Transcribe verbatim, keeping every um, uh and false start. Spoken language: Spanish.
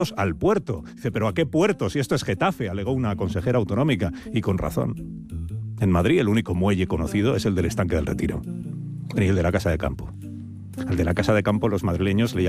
al puerto. Dice, ¿pero a qué puerto? Si esto es Getafe, alegó una consejera autonómica, y con razón. En Madrid el único muelle conocido es el del Estanque del Retiro, y el de la Casa de Campo. Al de la Casa de Campo los madrileños le